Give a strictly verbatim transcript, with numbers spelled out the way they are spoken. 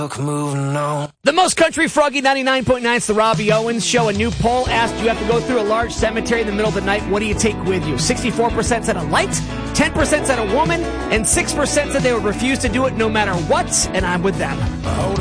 Moving on. The Most Country Froggy ninety-nine point nine, it's the Robbie Owens Show. A new poll asked you have to go through a large cemetery in the middle of the night. What do you take with you? sixty-four percent said a light, ten percent said a woman, and six percent said they would refuse to do it no matter what, and I'm with them.